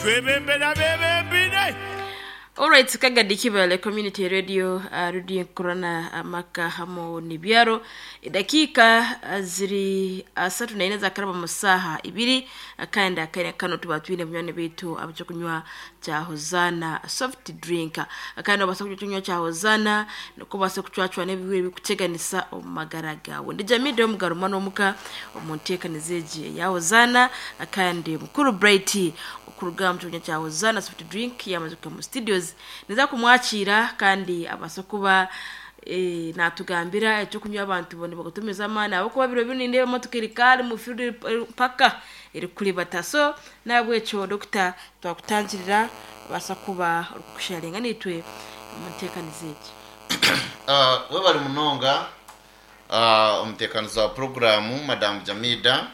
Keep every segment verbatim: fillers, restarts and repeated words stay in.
twebembera bebembine. Alright, kagadi kibale community radio uh, radio corona amaka hamo nibyaro dakika ziri asatu na ine za karaba musaha ibiri akandi akanya kano tubatwine myone bitu abacho kunywa cha Hozana soft drink akandi basakunywa kunywa cha Hozana nuko basa kucwacwa nebiwe bikuteganisa omagaragawe ndi jamido mugarumano muka omunteka nizeje ya Hozana akandi mukuru Brighty kurugamba cyo cya Hozana soft drink yamazuka mu studios niza kumwakira kandi abasokuba eh natugambira cyo kunywa abantu bone bagutumeza amana abo kuba biro bininde motukirikali mu field paka iri kuri bataso nabwe cyo doctor twakutangirira basakuba kusharenga nitwe umutekanizeje ah we bari munonga ah umutekanizo wa program Madam Jamida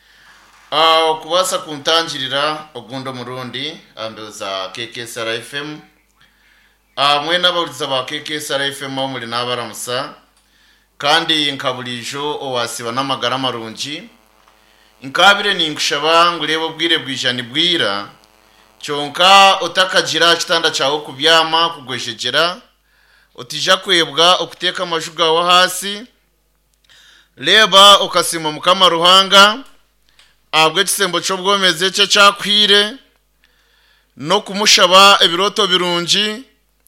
Ah kubasa kuntangirira ogundo murundi ambeza K K S R F M ah mwena bawuliza ba K K S R F M muri nabaramusa kandi nkabulijo owasiba namagara marungi inkabire ninkushaba ngurebo bwire bwijani bwira cyonka otakagira kitanda cyawo kubyama kugweshegera otija kwebwa okuteka amajuga wa hasi leba okasima mukama ruhanga abwe kisembo cyo bwomeze cyo cyakwire no kumushaba ebiroto birungi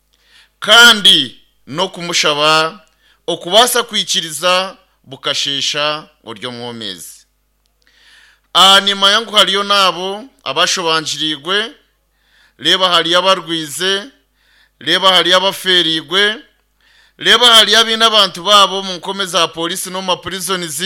kandi no kumushaba okubasa kwikiriza bukashesha uryo mwomezi anima yangu haliyo nabo abashobanjirigwe leba hali abarwize leba hali abaferigwe leba hali abina abantu babo mu nkomeza polisi no ma prisons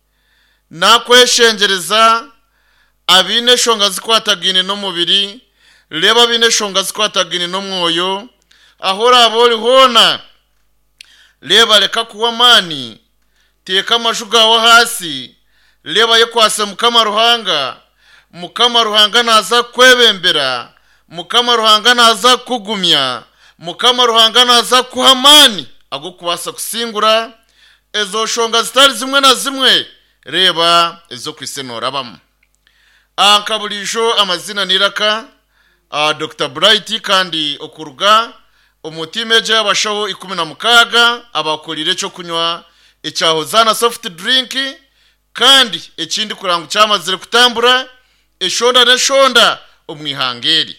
nakweshengereza abine shonga zikwatagine no mubiri leba bine shonga zikwatagine no mwoyo ahora abori hona leba leka kuwa mani teka majuga wa hasi leba yekwase mukama ruhanga mukama ruhanga naza kwebembera mukama ruhanga naza kugumya mukama ruhanga naza kuhamani ago kubasa kusingura ezo shonga zitari zimwe na zimwe reba ezo kwisenora bam ankabulijo amazina niraka a Doctor Brighty kandi okuruga omutimeje abashaho ikumi na mukaga abakolire cyo kunywa ecya Hozana soft drink kandi ekindi kurangu cyamazire kutambura eshonda ne shonda omwihangeri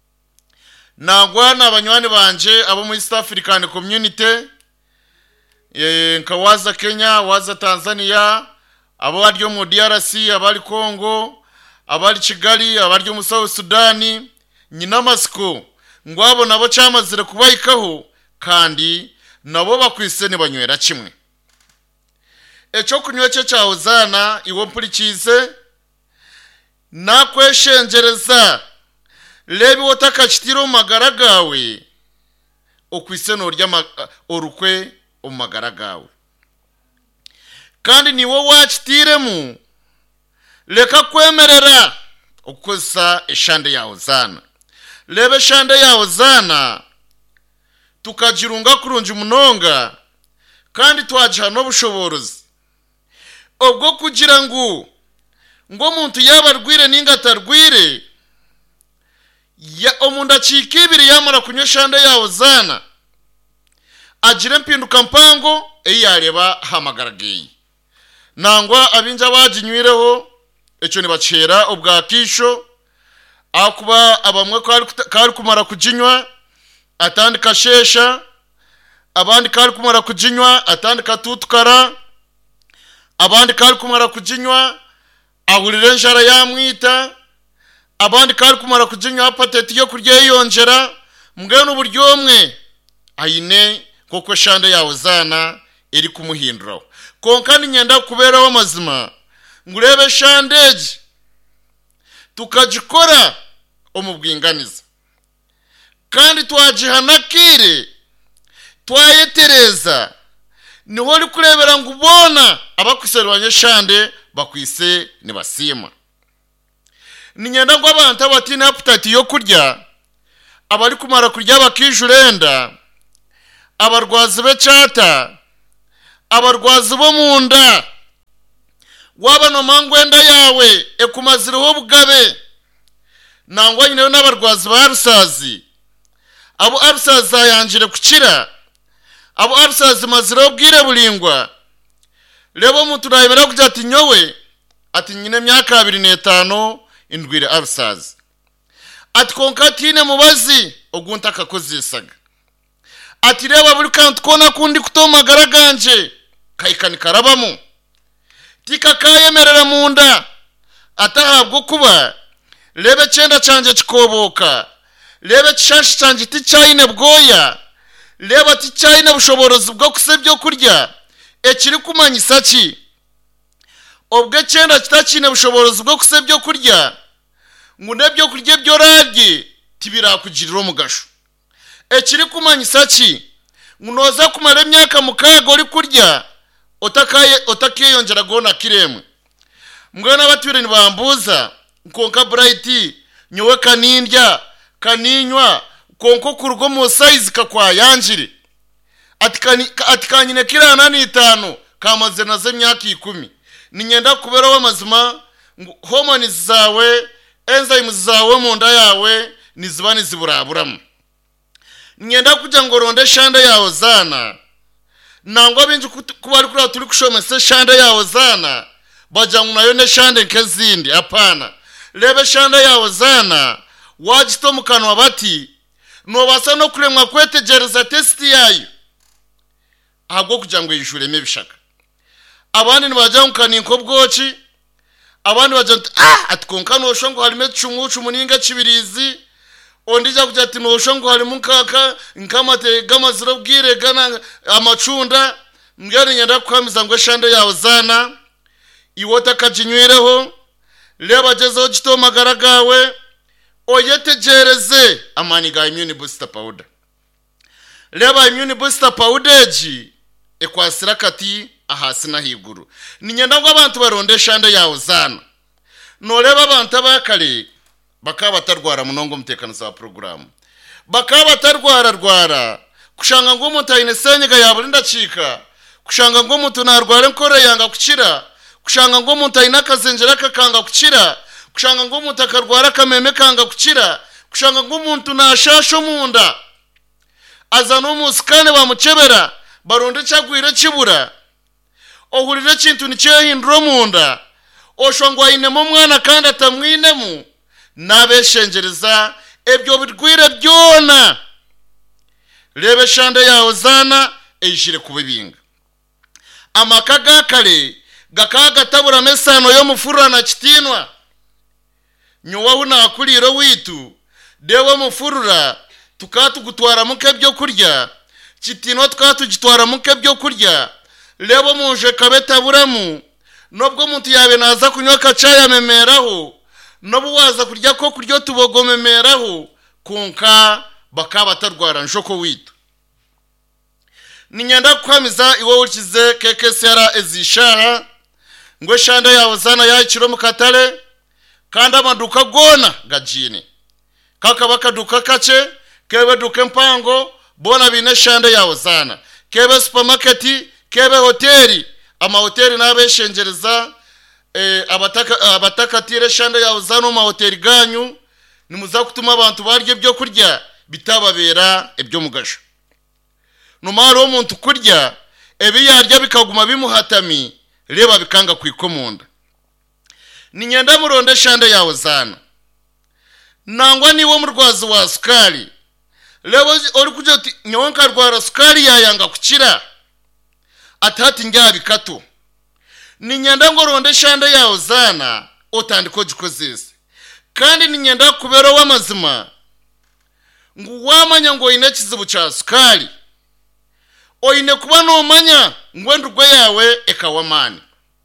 nagwana abanywani banje abo mu East African Community eh nkawaza Kenya waza Tanzania abo aryo mu D R C abali Congo abali Kigali abaryo mu South Sudan nyina Masiko ngwabo nabo cyamazire kubayikaho kandi nabo bakwisene banywera kimwe eco kunywa cyo cya Hozana iwo mpurikize nakweshengereza lebi wotakachitiro magaragawe okwisene urya orukwe omagaragawe kandi niwo wachitiremu leka kwemerera okukosa eshande ya Hozana lebe shande ya Hozana tukajirunga kurunji munonga kandi twajiha no bushoborozi obwo kugira ngo ngo muntu yabarwire ninga tarwire ya omunda chikibiri yamara kunywa shande ya Hozana agire mpinduka mpango eyareba hamagarageye nangwa abinja bajinywireho eco ni bacera obwakisho akuba abamwe kari kumara kujinywa atandika shesha abandi kari kumara kujinywa atandika tutukara abandi kari kumara kujinywa ahurire njara yamwita abandi kari kumara kujinywa pateti yo kurya yongera mbwe n'uburyomwe ayine koko shande ya Hozana iri kumuhinduraho konkani nyenda kubera w'amazima ngurebe shandeje tukajikora omubwinganiza kandi twajihanakire twayetereza niho ri kurebera ngubona abakwiserwanye shande bakwise ni basima ninyenda ngo abantu abatina appetite yo kurya abari kumara kurya bakijurenda abarwazi becata abarwazi bo munda waba no mangwenda yawe ekumaziriho bugabe nangwa nyine n'abarwazi ba rusazi abo arusazi yanjire kukira abo arusazi mazira ubwire bulingwa lebo muntu nayibera kujya ati nyowe ati nyine myaka abiri n'etano indwire arusazi ati konkatine mubazi ogunta kakozisaga ati reba buri kantu kona kundi kutoma garaganje kayikani karabamo tika kayemerera munda atahabwo kuba lebe cyenda canje kikoboka lebe kishashi canje ticyayine bwoya leba ticyayine bushoborozi bwo kusebyo kurya ekiri kumanyisa ki obwe cyenda kitakine bushoborozi bwo kusebyo kurya ngune byo kurya byo rage tibirakugirira umugasho ekiri kumanyisa ki ngunoza kumara emyaka mukaga uri kurya otakaye otakiyongera gona kiremwe mwana batwire ni bambuza konka bright nyowe kanindya kaninywa konko kurugo mu size kakwa yanjire atikani atikanyine kirana ni itanu kamaze naze myaka ikumi ninyenda kubera w'amazima hormones zawe enzymes zawe mu nda yawe nizibani ziburaburamo ninyenda kujya ngo ronde shanda yawo zana nangwa binje kuba ari kuri turi kushomese shanda yawo zana bajya nayo ne shande kezindi apana lebe shanda yawo zana wajito mukanwa bati no basa no kuremwa kwetegereza test yayo ahubwo kujya ngo yishureme bishaka abandi nibajya nkaninko bwoci abandi bajya ah atkonka no shongo harime cumucu muninga kibirizi ondija kujya ati no shongo harimo nkaka nkamate gamaziro bwire gana amacunda mbwari nyenda kwamiza ngo shanda yawo zana iwota kajinywereho leba jezo gitoma garagawe oyetegereze amani ga immune booster powder leba immune booster powder ji ekwasira kati ahasi na higuru ninyenda ngo abantu baronde shanda yawo zana no leba abantu abakale bakaba tarwara munongo mutekano za program bakaba tarwara rwara kushanga ngo mutayine senyega yaburinda cika kushanga ngo muntu narwara nkore yanga kukira kushanga ngo mutayina kazenjera kakanga kukira kushanga ngo muntu akarwara kameme kanga kukira kushanga ngo muntu nashasho munda azano musikane bamucebera baronde cyagwire kibura ohurire kintu nicehindro munda oshongwa inemo mwana kandi atamwinemu nabeshengereza ebyo birwire byona lebe shanda yawo zana eyishire kubibinga amakaga kale gakaga tabura mesano yo mufurura na kitinwa nyowa una akuliro witu dewe mufurura tukatu gutwara muke byo kurya kitinwa tukatu gitwara muke byo kurya lebo muje kabeta buramu nobwo muntu yabe naza kunywa kacaya memeraho nobu waza kurya ko kuryo tubogomemeraho kunka bakaba tarwara nshoko witu ninyenda kwamiza iwo ukize keke sera ezishaha ngo shanda yawo zana yakiro mukatale kandi amaduka gona gajine kaka bakaduka kace kebe duke mpango bona bine shanda yawo zana kebe supermarket kebe hoteli ama hoteli nabeshengereza eh abataka abataka tire shanda yawo zana mu hoteli ganyu nimuza kutuma abantu barye byo kurya bitababera ebyo mugasho numaro umuntu kurya ebi yarya bikaguma bimuhatami reba bikanga kwikomunda ninyenda muronde shanda yawo zana nangwa niwo murwazi wa sukari lebo ori kujya ati nyonka rwara sukari yayanga kukira atati ngyabi kato ninyenda ngo ronde shanda yawo zana otandiko gikozese kandi ninyenda kubera w'amazima ngo wamanya ngo ine kizibu cha sukari oine kuba no manya ngwendurwe yawe ekawamani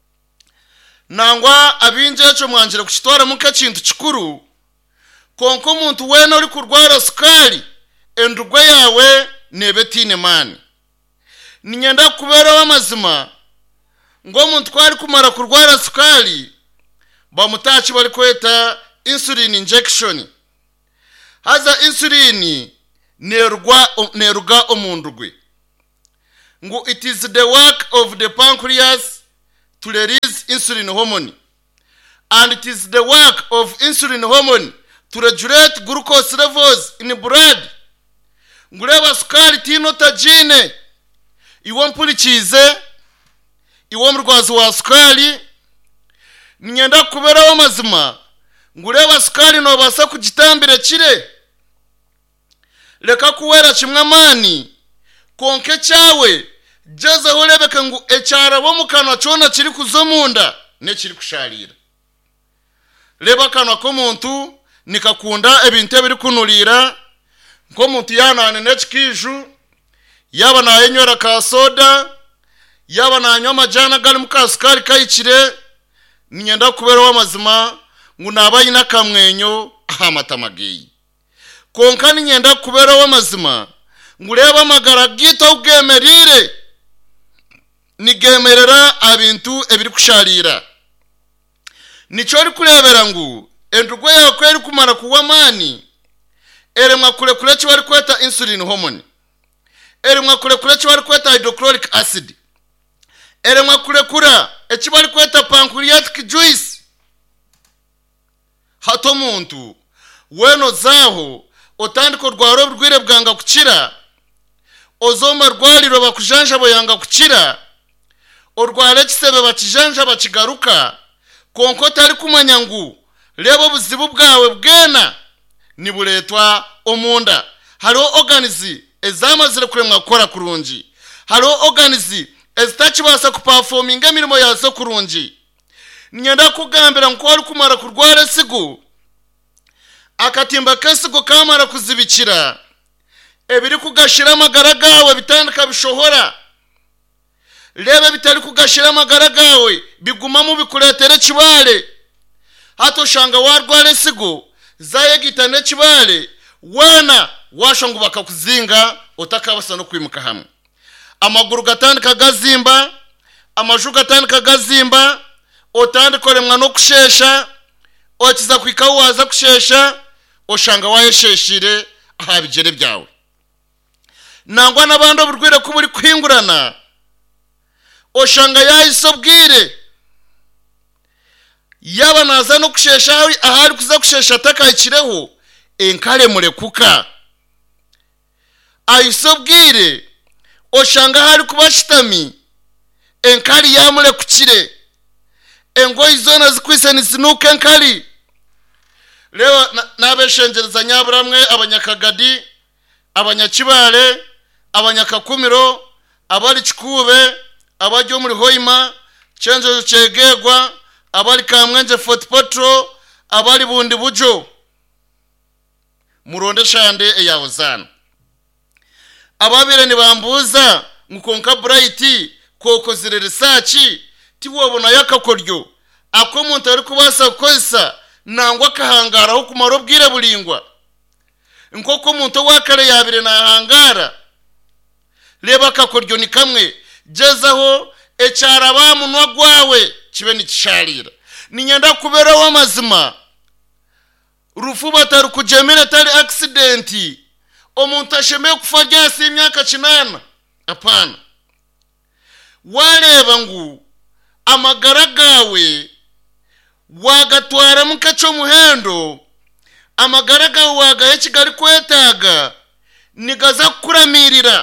nangwa abinje cyo mwanjira kukitwara muka kintu kikuru konko muntu wena uri kurwara sukari endurwe yawe nebetine mani ninyenda kubera w'amazima ngo muntu kwari kumara kurwara sukari bamutachi bari kweta insulin injection haza insulin nerwa neruga omundurwe ngo it is the work of the pancreas to release insulin hormone and it is the work of insulin hormone to regulate glucose levels in blood ngureba sukari tinota gene iwo mpurikize iwo murwazi wa sukari nyenda kubera w'amazima ngureba sukari no basa kugitambira kire leka kuwera kimwe amani konke cyawe jaza urebeka ngo ecyara bo mukanwa cyona kiri kuzomunda ne kiri kusharira reba kanwa ko muntu nikakunda ebintu biri kunurira ngo muntu yanane nekikiju yaba nayenyora ka soda yaba nanywa majana gali mukasukari kayikire nyenda kubera w'amazima ngo nabayina kamwenyo amatamagiye konka nyenda kubera w'amazima ngureba amagara gito ugemerire nigemerera abintu ebiri kusharira nico ari kurebera ngo endurwe yako eri kumara kuwa mani eremwa kure kure cyo bari kweta insulin hormone eremwa kure kure cyo bari kweta hydrochloric acid eremwa kure kure ecyo bari kweta pancreatic juice hato muntu weno zaho otandiko rwaro rwire bwanga kukira ozoma rwariro bakujanja boyanga kukira orware kisebe bakijanja bakigaruka konko tari kumanya ngu lebo buzibu bwawe bwena nibuletwa omunda haro organizi ezamazire kuremwa kora kurunji haro organizi ezitachibasa kuperforminga emirimo yazo kurunji nyenda kugambira nko ari kumara kurwara sigo akatimba kesigo kamara kuzibikira ebiri kugashira amagara gawe bitandika bishohora lebe bitari kugashira amagara gawe biguma mu bikuletere kibale hato shanga warware sigo zaye gitane kibale wana washongo bakakuzinga otakabasa no kwimuka hamwe amaguru gatandika gazimba amaju gatandika gazimba otandikoremwa no kushesha okiza kwikawaza kushesha oshanga wayesheshire ahabigere byawe nangwa nabando burwire kuburi kwingurana oshanga yayisobwire yaba naza no kushesha ahari kuza kushesha takayikireho enkare murekuka ayisobwire oshanga hari kubashitami enkari yamure kukire engoyi zona zikwise nisinuke enkari leo nabeshengereza nyaburamwe abanyakagadi abanyakibale abanyakakumiro abali kikube abajyo muri hoima chenzo chegegwa abali kamwenje Fort Potro abali bundi bujo muronde shande eyawozana ababire ni bambuza mukonka bright koko zire research tiwobona yakakoryo ako muntu ari kubasa koisa nangwa kahangara ho kumaro bwire bulingwa nkoko muntu wakare yabire na hangara leba kakoryo ni kamwe jezaho ecyara bamunwa gwawe kibe ni kisharira ninyenda kubera w'amazima rufu batari kujemera tari accident omuntu ashemeye kufa ryasi imyaka kinana apana wareba ngu amagara gawe wagatwara mukacho muhendo amagara gawe wagaye Kigali kwetaga nigaza kuramirira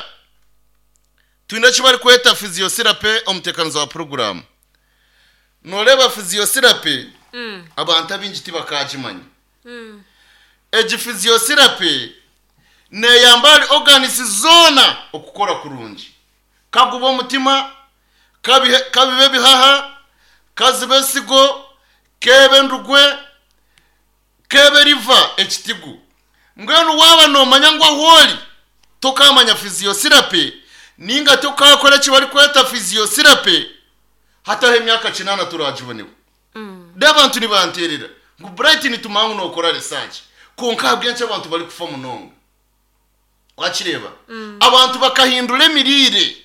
twina kibari kweta physiotherapy omutekanizo wa program noreba physiotherapy mm. abantu abinjiti bakajimanya mm. eji physiotherapy ne yambali organis zona okukora kurunji kagubo mutima kabi kabibe bihaha kazibesigo kebe ndugwe kebe riva ekitigu ngwenu waba no manyangwa holi tokamanya physiotherapy ninga tukakora kibari kweta physiotherapy hata he myaka kinana turajibonewe mm. dabantu ni banterera ngo bright ni tumangu no kora research konka bwenche abantu bari kufa munonga wakireba mm. abantu bakahindura emirire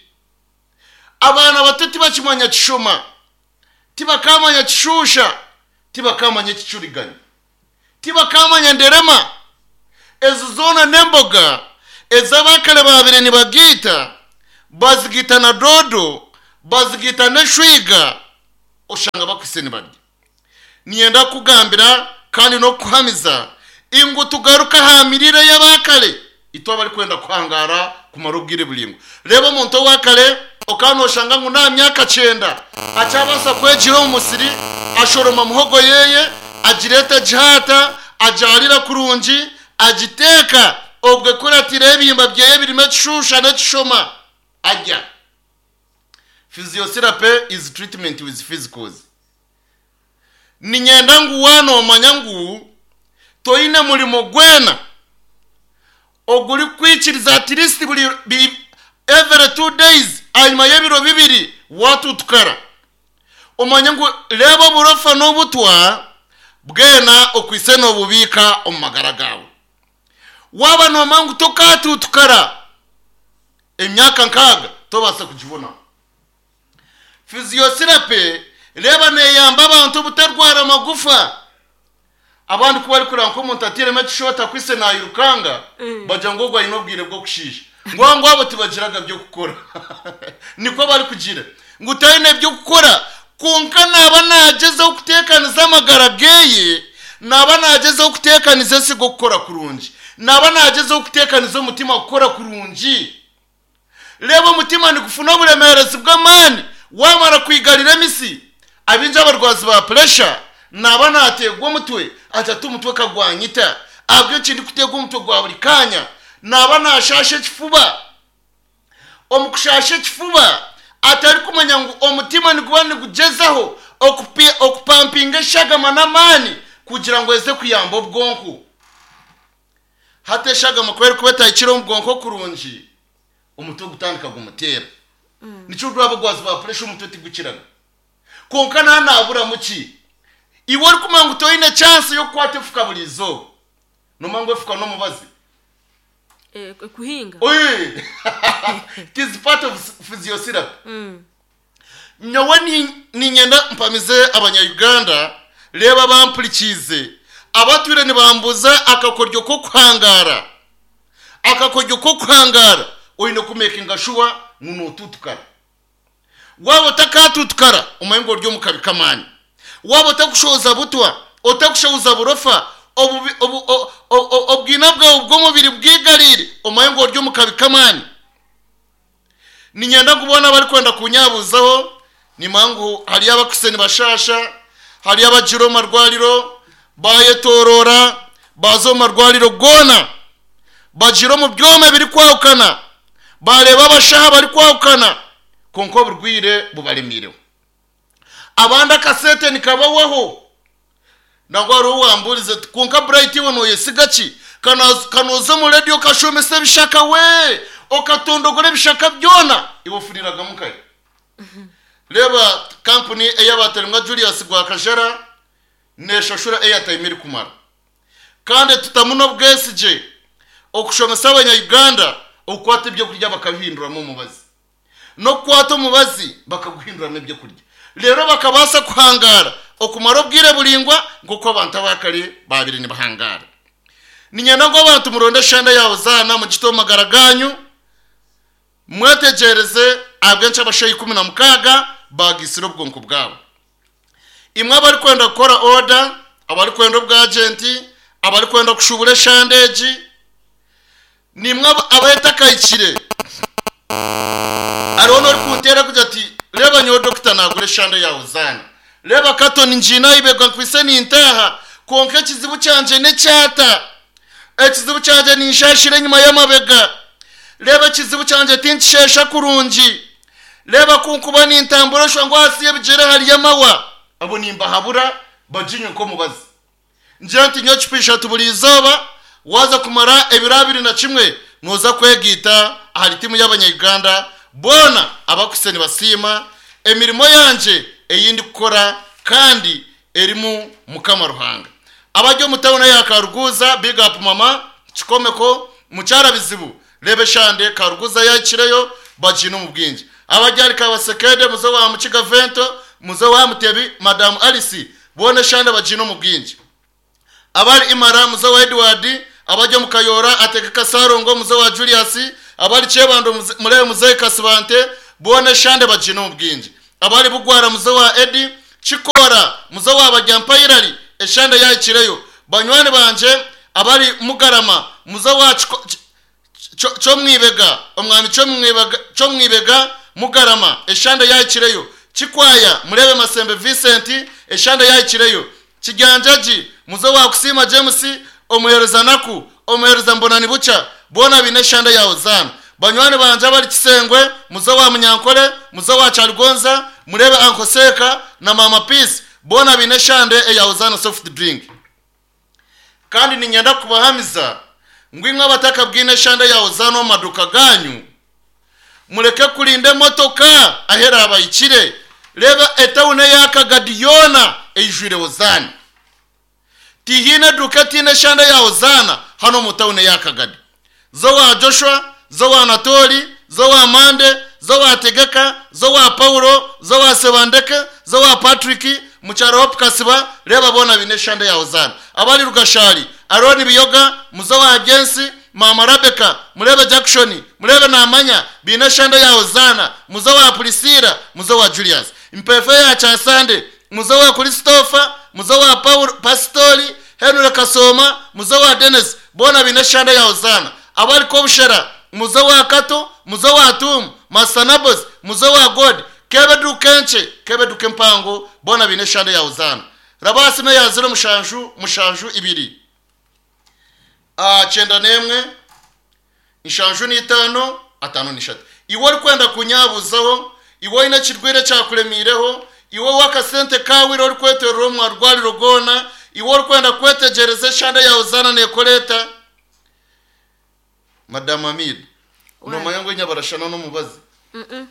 abana batati bakimanya kishoma tibakamanya kishusha tibakamanya kicuriganya tibakamanya nderema ezuzona nemboga ezabakale babire ni bagita bazigita na dodo bazigita na shwiga oshanga bakwiseni badi niyenda kugambira kandi no kuhamiza ingo tugaruka ha mirire y'abakale ito bari kwenda kwangara kumarubwire bulingo reba muntu wakale okanoshanga ngo na myaka cyenda acabasa kwejira umusiri ashoroma muhogo yeye agireta jihata ajarira kurunji agiteka obwe kuratire bimba byeye birime cishusha na cishoma ajya physiotherapy is treatment with physicals ni nyenda ngu wano manyangu toine mulimo gwena oguri kwikiriza at least buri every two days ayima yebiro bibiri watu tukara omanyangu lebo burofa n'obutwa bwena okwise no bubika omagara gawe waba no mangu tokatu tukara emyaka nkaga tobasa kujibona physiotherapy leba ne yamba abantu butarwara magufa abandi kuba ari kuranga ko muntu atire macishota kwise na yirukanga bajango gwa inobwire bwo kushisha ngo ngo abo tibagiraga byo gukora niko bari kugira ngo utayine byo gukora konka naba nagezeho kutekaniza amagara geye naba nagezeho kutekaniza sigo gukora kurunji naba nagezeho kutekaniza umutima gukora kurunji leba mutima ni gufuna buremerezi bw'amani wamara kwigarira misi abinja abarwazi ba pressure naba nategwa mutwe atatu mutwe kagwanyita abwe kindi kutegwa umutwe gwa buri kanya naba nashashe kifuba omukushashe kifuba atari kumanya ngo omutima ni gubane gugezaho okupi okupampinga shagama namani kugira ngo eze kuyamba obwonko hate shagama kweri kubeta ikiro obwonko kurunji umutwe gutandika gumutera mm. nico rwabo gwazi ba pressure umutwe tigukiraga konka na nabura muki iwori kumangu toine chance yo kwate fuka bulizo no mangu fuka no mubazi eh kuhinga oye it is part of physiotherapy mm. nyawe ni ninyenda mpamize abanya Uganda leba bamplikize abatwire ni bambuza akakoryo ko kwangara akakoryo ko kwangara oyino kumekinga shuwa muno tutukara wabo takatutukara umayengo ryo mukabikamani wabo takushoza butwa otakushoza burofa obu obwina bwa ubwo mubiri bwigarire umayengo ryo mukabikamani ninyenda kubona bari kwenda kunyabuzaho ni mangu hari abakuseni bashasha hari abajiro marwaliro bayetorora bazo marwaliro gona bajiro mu byome biri kwawukana bareba abashaha bari kwawukana konko burwire bubarimireho abanda kasete nikabaweho nagwaro wamburize konka bright wono yesigachi kana kanoza mu radio kashomese bishaka we okatondogore bishaka byona ibufuriraga mukaye leba company eyabaterimwa Julius Gwakajara neshashura airtime iri kumara kandi tutamuno bwesije okushomesa abanya Uganda ukwate ibyo kurya bakabihindura mu mubazi no kwato mubazi bakaguhindura n'ibyo kurya rero bakabasa kuhangara okumaro bwire bulingwa nguko abantu abakari babiri ni bahangara ninyana ngo abantu muronde shanda yawo zana mu gito magaraganyu mwategereze abwencha abashayi kumi na mukaga bagisiro bwonko bwabo imwe abari kwenda gukora order abari kwenda bwa agent abari kwenda kushubure shandeji nimwe abayeta kayikire arono ari kuntera kujya ati reba nyo doctor nagure shanda yawo zana reba katoni njina ibegwa kwise ni intaha konke kizibu cyanje ne cyata ekizibu cyanje ni ishashire nyuma y'amabega reba kizibu cyanje tinshesha kurunji reba kunkuba ni intamburo shangwa hasiye bigere hari yamawa abo nimba habura bajinye ko mubazi njanti nyo chipisha tuburi izoba waza kumara ebirabiri na kimwe noza kwegita ahari timu y'abanya Uganda bona abakuseni basima emirimo yanje eyindi gukora kandi erimu mukama ruhanga abajyo mutabona yakaruguza big up mama chikomeko mucyara bizibu rebe shande karuguza yakireyo bajino mu bwinje abajyari kabasekede muzo wa mukiga vento muzo wa mutebi madam Alice bone shande bajino mu bwinje abari imara muzo wa Edward abajyo mukayora ategeka sarongo muzo wa Julius abari chebando mure muzo kasibante bone shande bajino mu bwinje abari bugwara muzo wa Edi chikora muzo wa bajyampayirari eshande yakireyo banywane banje abari mugarama muzo wacu cyo mwibega umwami cyo mwibega cyo mwibega mugarama eshande yayikireyo Chikwaya murebe Masembe Vincent eshande yayikireyo Kiganjaji muzo wa kusima James omuhereza naku omuhereza mbonani buca bona bine shande ya Ozana banywane banje bari Kisengwe muzo wa Munyankole muzo wa Chargonza murebe Ankoseka na Mama Peace bona bine shande ya Ozana soft drink kandi ninyenda kubahamiza ngwimwe abataka bwine shande ya Ozana maduka ganyu mureke kulinde motoka ahera abayikire leba etawune yakagadiyona ejure Ozana tihine dukatine shande ya Ozana hano mutawune yakagadi zo wa Joshua zo wa Anatoli zo wa Mande zo wa Tegeka zo wa Paulo zo wa Sebandeke zo wa Patrick mucharo hop kasiba leba bona bine shande ya Ozana abali rugashari Aroni biyoga muzo wa agency Mama Rebecca murebe Jackson murebe Namanya bine shande ya Ozana muzo wa Priscilla muzo wa Julius impefe ya Chasande muzo wa Christopher muzo wa Paul Pastori Henry Kasoma muzo wa Dennis bona bine shande ya Ozana abali ko bushera muzo wa Kato muzo wa Tum Masanabos muzo wa God kebe dukenche kebe dukempango bona bine shande ya Ozana rabasi me yaziro mushanju mushanju ibiri a chenda nemwe inshanju ni itano atano nishatu iwo kwenda kunyabuzaho iwo ina kirwire cyakuremireho iwo wakasente kawiro uri kwetero mu arwari rogona iwo kwenda kwetegereze shande ya Ozana ne koleta Madam Amid no mayango nyabarashana no mubazi mhm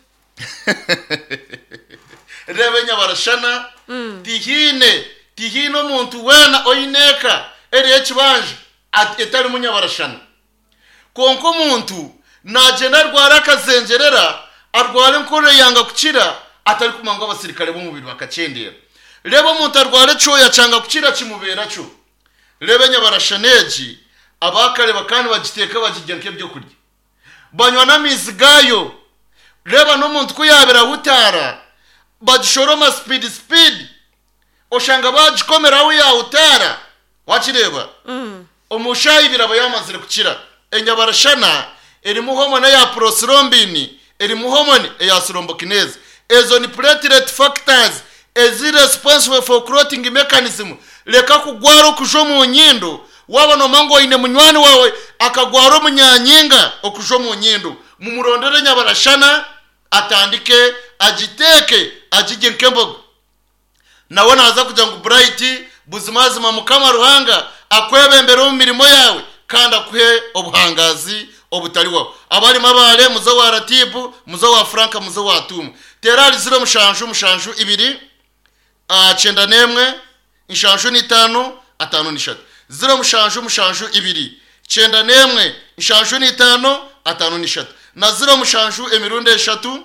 rebe nyabarashana tihine tihino muntu wena oyineka eri ekibanje etari munyabarashana konko muntu najenda rwara kazengerera arware nkore yanga kukira atari kumanga abasirikare bo mubiri bakacendera rebo muntu arware cyo yacanga kukira kimubera cyo rebe nyabarashaneji abakare bakani bagiteka bakigenke byo kurya banywa namizigayo reba no muntu kuyabera utara bagishoroma speed speed oshanga bagikomera we ya utara wakireba mm. Omushayi biraba yamazire kukira enyabarashana eri muhomone ya prosrombini eri muhomone ya srombokinase ezo ni platelet factors ezi responsible for clotting mechanism leka kugwaro kujo mu nyindo waba no mango ine munywani wawe akagwaro munyanyinga okujo mu nyindo mumurondere nyabarashana atandike agiteke agije nkembogo nawe naza kuja ngo bright buzimazima mukama ruhanga akwebembera mu mirimo yawe kandi akuhe obuhangazi obutari wawe abari mabale muzo wa Ratibu muzo wa Franka muzo wa Tumu terari ziro mushanju mushanju ibiri a chenda nemwe inshanju ni tano atano nishatu ziro mushanju mushanju ibiri chenda nemwe inshanju ni tano atano nishatu na ziro mushanju emirunde eshatu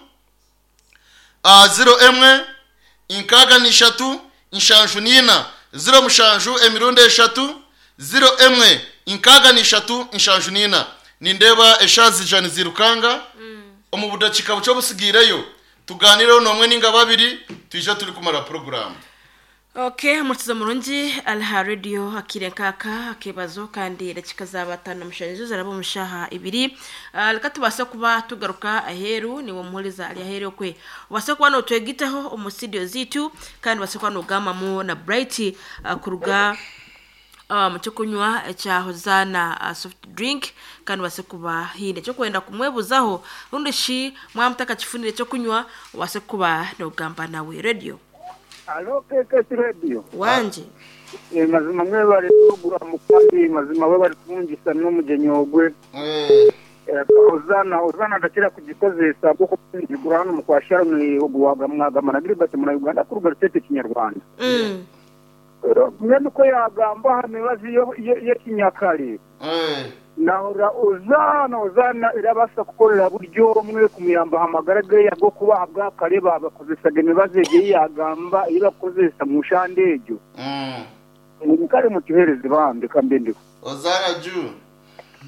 a ziro emwe inkaga nishatu inshanju nina ziro mushanju emirunde eshatu ziro emwe inkaga nishatu inshanju nina nindeba eshazi jani zirukanga mm. omubudakika buco busigireyo tuganiraho nomwe ninga babiri tuje turi kumara program. Okay, mutiza murungi Alha Radio akire kaka akibazo kandi dakika zabatana mushanyizo zarabo mushaha ibiri alika tubase kuba tugaruka aheru ni wo muhuriza ali aheru kwe wase kwa no twegitaho omustudio zitu kandi wase kwa no gama mu na Bright uh, kuruga uh, mutukunywa cha Ozana uh, soft drink kandi wase kuba hine cyo kwenda kumwebuzaho rundishi mwamtaka kifunire cyo kunywa wase kuba no gamba nawe radio. Alo keke radio wanje eh mazima mwe bari kugura mukandi mazima we bari kumungisa no mujenyogwe eh Ozana Ozana ndakira kugikozesa bwo kugura hano mukwashara ni ogwaga mwaga managiri bate muri Uganda kuruga tete kinyarwanda mm mwe ko yagamba hano bazi yo kinyakari eh nahora Ozana Ozana irabasa kukorera buryo mwe kumuyamba hamagarage yago kubahabwa kare babakozesa gemibazege yagamba irakozesa mu shandejo mm ni kare mu kihereze bande kambende Ozana ju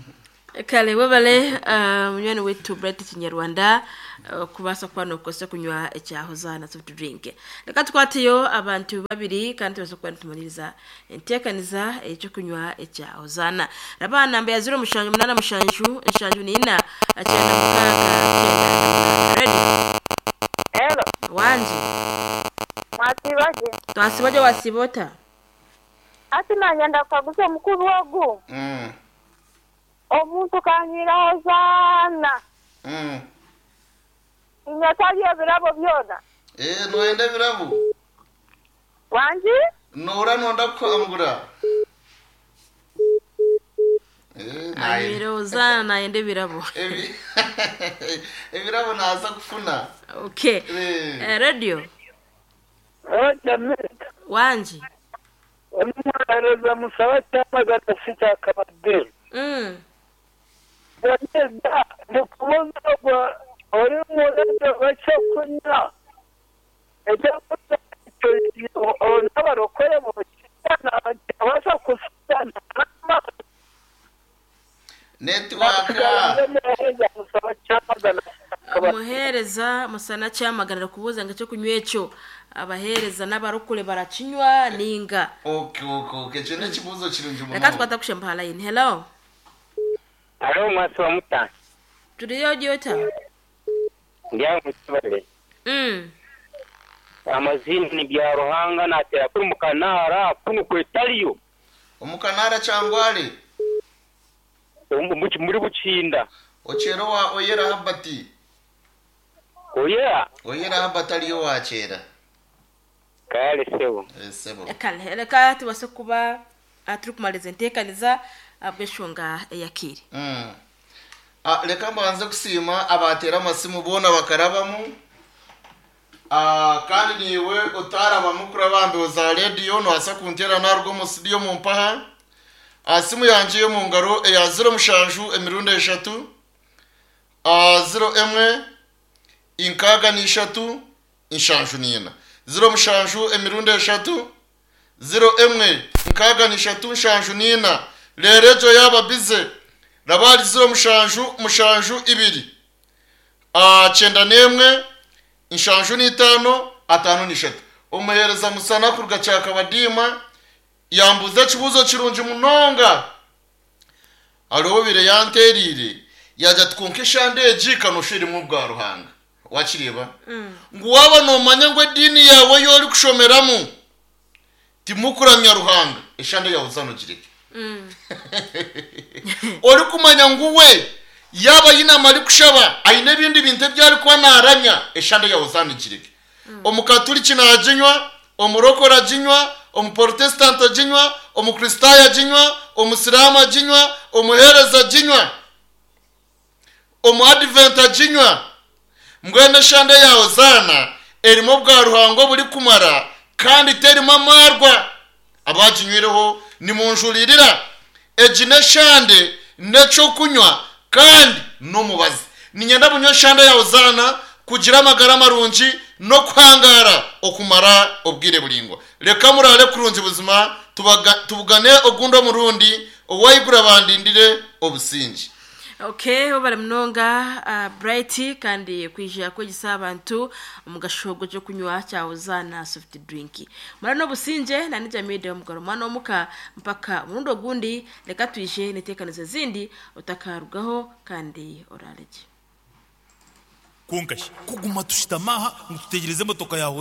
kale wabale uh, munywani wetu Bright Kinyarwanda uh, kubasa kwano kose kunywa ecyahozana soft drink reka twatiyo abantu babiri kandi basokwa ntumaniriza entekaniza ecyo kunywa ecyahozana rabana mbe yaziro mushanju munana mushanju enshanju nina acyana mukaka ready hello wanji mwasibaje twasibaje wasibota ati nanyanda kwaguze mukuru wagu mm omuntu kanyiraho zana mm inyatali birabo byona eh noenda birabo wanji nora nonda kwambura eh ayiro zana naende birabo ebi ebirabo naza kufuna okay eh, radio Jamaica wanji umwana musaba cyangwa gatafita kabade mm Jamaica ndikubona ko ori murende bacho kunya ejya kuto n'abarokore mu cyana abasha kusana network muhereza musana cyamaganira kubuza ngo cyo kunywa eco abahereza n'abarokore baracinywa ninga okay okay okay cyane kibuzo kirunje mu reka twata kushempa line hello Alo mwasi wa muta. turiyo jota Ndiya mutibale. mm Amazini ni bya ruhanga natera kuri mukanara kunu kwetaliyo. umukanara cyangwale Umbu muci muri bucinda. ochero wa oyera habati Oya oyera habati aliyo wachera kale sebo. sebo kale reka tubase kuba aturi kumaliza entekaniza abeshonga yakiri mm ah leka mbanze kusima abatera amasimu bona bakarabamu ah kandi niwe utaraba mukura bambe za radio no asa kuntera narwo mu studio mu mpaha asimu yanje yo mu ngaro ya zero mushanju emirundi eshatu ah zero emwe inkaga ni eshatu inshanju nina zero mushanju emirundi eshatu zero emwe inkaga ni eshatu inshanju nina lerejo yaba bize rabari zero mushanju mushanju ibiri ah cyenda nemwe inshanju ni itano atanu ni eshatu umuhereza musana kurga cyaka badima yambuza kibuzo kirunje munonga arobire yanterire yaja twonkesha ndeji kanoshiri mu bwa ruhanga wakireba ngo waba no manya ngo dini yawe yori kushomeramu timukuramya ruhanga eshande yawe zanugireke mm ori kumanya nguwe yaba yina mari kushaba ayine bindi binte byari kwa naranya eshande yawe zanugireke omukatoliki najinywa omurokora ajinywa omuprotestant ajinywa omukristaya ajinywa omusirama ajinywa omuhereza ajinywa omuadvent ajinywa mbwene shande yawe zana erimo bwa ruhango buri kumara kandi terimo amarwa abajinywireho ni munjuririra ejine shande neco kunywa kandi no mubazi ninyenda bunyo shande yawe zana kugira amagara marungi no kwangara okumara obwire bulingo reka murale kurunzi buzima tubugane ogundo murundi owayigura bandindire obusingi okay obale mnonga uh, Bright kandi kwijya ko gisabantu mugashogo cyo kunywa cyawuzana soft drink mara no businje na nija media mugaro mwana omuka mpaka murundo gundi reka twishe netekanize zindi utakarugaho kandi oraleje kunkashi kuguma tushitamaha ngutegereze motoka yawe